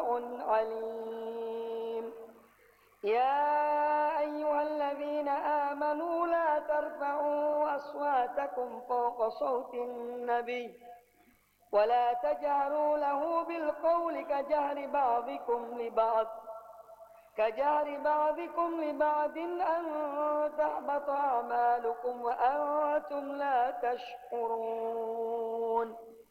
عليم. يا أيها الذين آمنوا لا ترفعوا أصواتكم فوق صوت النبي ولا تجهروا له بالقول كجهر بعضكم لبعض أن تحبط أعمالكم وأنتم لا تشعرون.